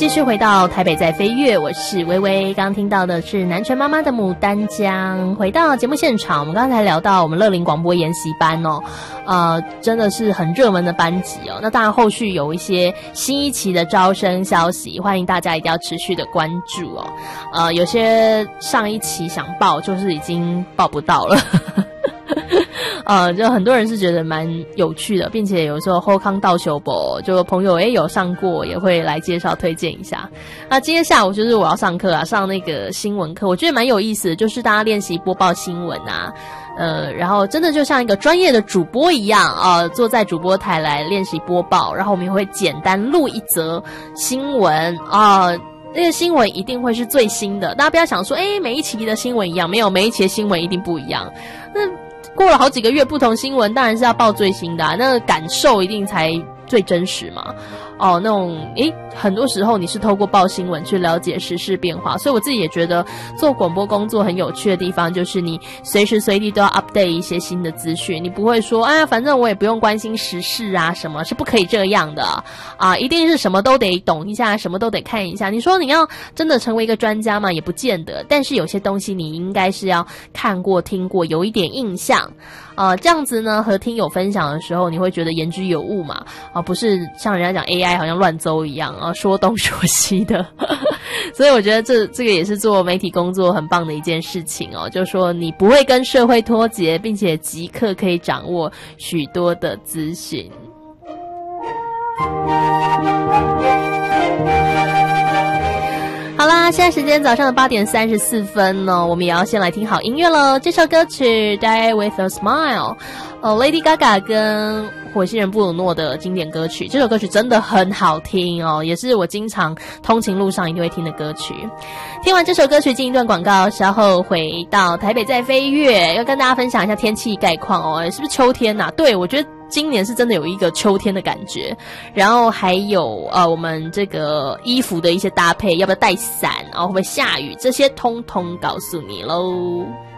继续回到台北在飞跃，我是微微。刚刚听到的是南拳妈妈的牡丹江。回到节目现场，我们刚才聊到我们乐龄广播研习班哦，真的是很热门的班级哦。那当然后续有一些新一期的招生消息，欢迎大家一定要持续的关注哦。有些上一期想报，就是已经报不到了。就很多人是觉得蛮有趣的，并且有时候后康到修博，就朋友有上过，也会来介绍推荐一下。那今天下午就是我要上课啊，上那个新闻课，我觉得蛮有意思的，就是大家练习播报新闻啊，然后真的就像一个专业的主播一样啊，坐在主播台来练习播报，然后我们也会简单录一则新闻啊。那个新闻一定会是最新的，大家不要想说，每一期的新闻一样，没有，每一期的新闻一定不一样。那过了好几个月，不同新闻当然是要报最新的啊，那个感受一定才最真实嘛。那种很多时候你是透过报新闻去了解时事变化，所以我自己也觉得做广播工作很有趣的地方，就是你随时随地都要 update 一些新的资讯，你不会说反正我也不用关心时事啊，什么是不可以这样的啊，一定是什么都得懂一下，什么都得看一下。你说你要真的成为一个专家嘛，也不见得，但是有些东西你应该是要看过听过，有一点印象这样子呢，和听友分享的时候，你会觉得言之有物嘛，不是像人家讲 AI 好像乱诌一样说东说西的。所以我觉得这个也是做媒体工作很棒的一件事情就是说你不会跟社会脱节，并且即刻可以掌握许多的资讯。好啦，现在时间早上的8点34分呢，我们也要先来听好音乐了。这首歌曲《Die with a Smile》，Lady Gaga 跟火星人布鲁诺的经典歌曲。这首歌曲真的很好听也是我经常通勤路上一定会听的歌曲。听完这首歌曲，进一段广告，稍后回到台北在飞跃，要跟大家分享一下天气概况是不是秋天啊？对，我觉得今年是真的有一个秋天的感觉，然后还有我们这个衣服的一些搭配，要不要带伞，会不会下雨，这些通通告诉你咯。